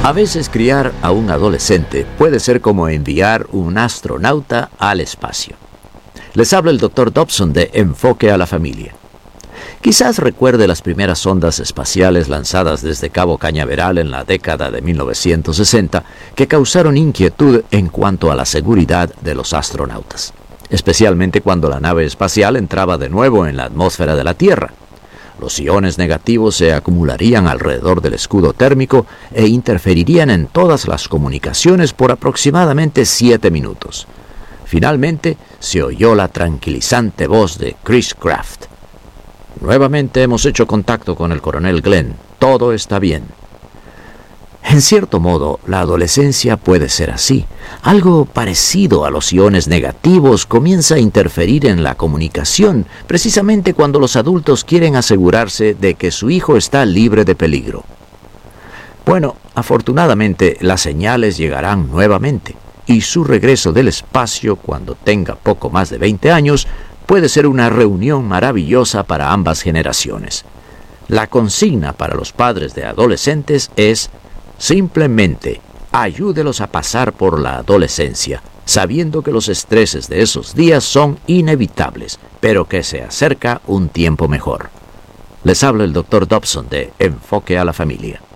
A veces criar a un adolescente puede ser como enviar un astronauta al espacio. Les habla el Dr. Dobson de Enfoque a la Familia. Quizás recuerde las primeras sondas espaciales lanzadas desde Cabo Cañaveral en la década de 1960 que causaron inquietud en cuanto a la seguridad de los astronautas, especialmente cuando la nave espacial entraba de nuevo en la atmósfera de la Tierra. Los iones negativos se acumularían alrededor del escudo térmico e interferirían en todas las comunicaciones por aproximadamente 7 minutos. Finalmente, se oyó la tranquilizante voz de Chris Kraft. Nuevamente hemos hecho contacto con el coronel Glenn. Todo está bien. En cierto modo, la adolescencia puede ser así. Algo parecido a los iones negativos comienza a interferir en la comunicación, precisamente cuando los adultos quieren asegurarse de que su hijo está libre de peligro. Bueno, afortunadamente las señales llegarán nuevamente, y su regreso del espacio cuando tenga poco más de 20 años puede ser una reunión maravillosa para ambas generaciones. La consigna para los padres de adolescentes es simplemente ayúdelos a pasar por la adolescencia, sabiendo que los estreses de esos días son inevitables, pero que se acerca un tiempo mejor. Les habla el Dr. Dobson de Enfoque a la Familia.